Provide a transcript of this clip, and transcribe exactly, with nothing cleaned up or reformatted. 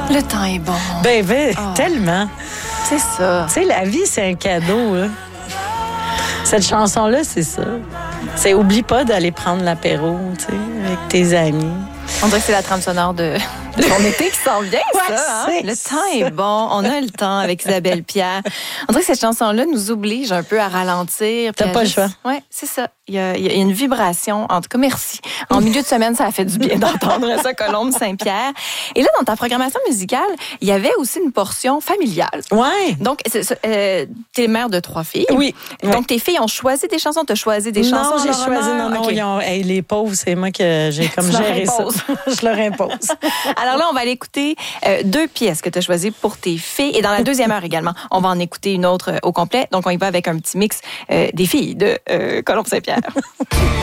Le temps est bon. Ben, ben Oh. tellement. C'est ça. Tu sais, la vie, c'est un cadeau. Là. Cette chanson-là, c'est ça. C'est oublie pas d'aller prendre l'apéro, tu sais, avec tes amis. On dirait que c'est la trame sonore de, de ton été qui s'en vient, Ouais, ça. Hein? c'est Le ça. temps est bon. On a le temps avec Isabelle Pierre. On dirait que cette chanson-là nous oblige un peu à ralentir. T'as puis à pas le juste- choix. Ouais, c'est ça. Il y, a, il y a une vibration. En tout cas, merci. En milieu de semaine, ça a fait du bien d'entendre ça, Colombe Saint-Pierre. Et là, dans ta programmation musicale, il y avait aussi une portion familiale. Ouais. Donc, c'est- c'est- euh, t'es mère de trois filles. Oui. Donc, tes filles ont choisi des chansons. T'as choisi des chansons. Non, j'ai en leur choisi. honneur? Non, non, OK. ils ont- hey, les pauvres, c'est moi que j'ai comme Tu leur géré ça. imposes. Je leur impose. Alors là, on va aller écouter euh, deux pièces que tu as choisies pour tes filles. Et dans la deuxième heure également, on va en écouter une autre euh, au complet. Donc, on y va avec un petit mix euh, des filles de euh, Colombe Saint-Pierre.